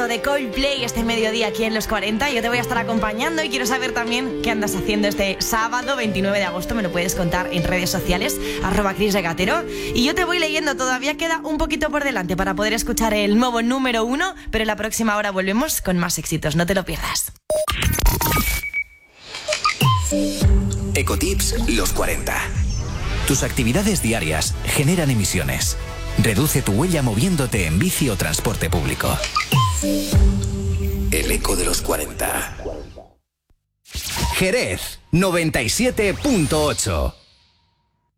temazo de Coldplay este mediodía aquí en Los 40. Yo te voy a estar acompañando y quiero saber también qué andas haciendo este sábado 29 de agosto. Me lo puedes contar en redes sociales, @CrisRegatero. Y yo te voy leyendo, todavía queda un poquito por delante para poder escuchar el nuevo número 1, pero en la próxima hora volvemos con más éxitos, no te lo pierdas. Ecotips Los 40. Tus actividades diarias generan emisiones. Reduce tu huella moviéndote en bici o transporte público. El eco de los 40. Jerez 97.8.